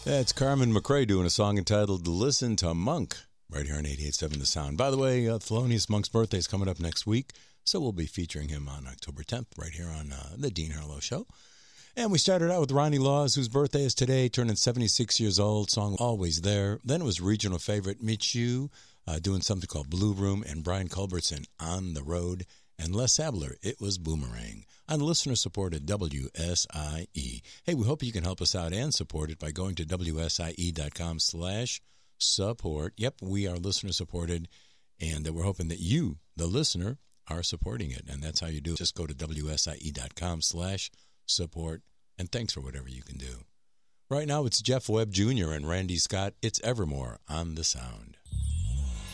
That's Carmen McRae doing a song entitled Listen to Monk right here on 88.7 The Sound. By the way, Thelonious Monk's birthday is coming up next week, so we'll be featuring him on October 10th right here on the Dean Harlow Show. And we started out with Ronnie Laws, whose birthday is today, turning 76 years old, song Always There. Then it was regional favorite Michu doing something called Blue Room, and Brian Culbertson, On the Road, and Les Abler, it was Boomerang, on listener-supported WSIE. Hey, we hope you can help us out and support it by going to WSIE.com/support. Yep, we are listener-supported, and we're hoping that you, the listener, are supporting it, and that's how you do it. Just go to WSIE.com/support, and thanks for whatever you can do. Right now, it's Jeff Webb Jr. and Randy Scott. It's Evermore on the Sound.